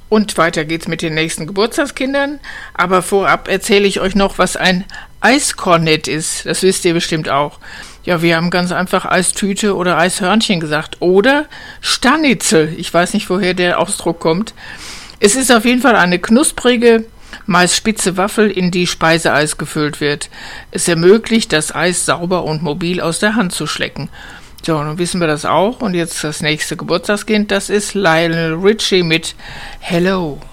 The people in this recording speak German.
Und weiter geht's mit den nächsten Geburtstagskindern. Aber vorab erzähle ich euch noch, was ein Eiskornett ist. Das wisst ihr bestimmt auch. Ja, wir haben ganz einfach Eistüte oder Eishörnchen gesagt. Oder Stanitzel. Ich weiß nicht, woher der Ausdruck kommt. Es ist auf jeden Fall eine knusprige, meist spitze Waffel, in die Speiseeis gefüllt wird. Es ermöglicht, das Eis sauber und mobil aus der Hand zu schlecken. So, nun wissen wir das auch. Und jetzt das nächste Geburtstagskind, das ist Lionel Richie mit Hello.